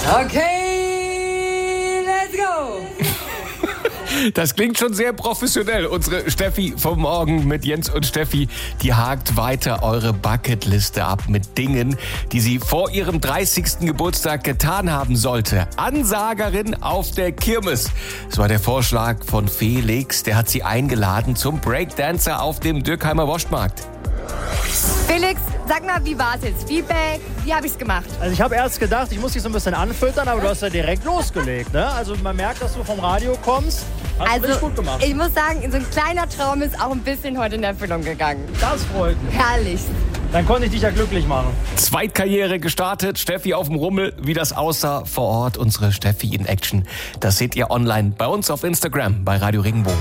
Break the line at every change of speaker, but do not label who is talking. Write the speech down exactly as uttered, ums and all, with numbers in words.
Okay, let's go!
Das klingt schon sehr professionell. Unsere Steffi vom Morgen mit Jens und Steffi, die hakt weiter eure Bucketliste ab mit Dingen, die sie vor ihrem dreißigsten Geburtstag getan haben sollte. Ansagerin auf der Kirmes. Das war der Vorschlag von Felix. Der hat sie eingeladen zum Breakdancer auf dem Dürkheimer Wurstmarkt.
Felix, sag mal, wie war's jetzt? Feedback, wie habe ich's gemacht?
Also ich habe erst gedacht, ich muss dich so ein bisschen anfüttern, aber du hast ja direkt losgelegt, ne? Also man merkt, dass du vom Radio kommst. Hast du richtig gut gemacht.
Ich muss sagen, so ein kleiner Traum ist auch ein bisschen heute in Erfüllung gegangen.
Das freut mich.
Herrlich.
Dann konnte ich dich ja glücklich machen.
Zweitkarriere gestartet, Steffi auf dem Rummel. Wie das aussah vor Ort, unsere Steffi in Action. Das seht ihr online bei uns auf Instagram, bei Radio Regenbogen.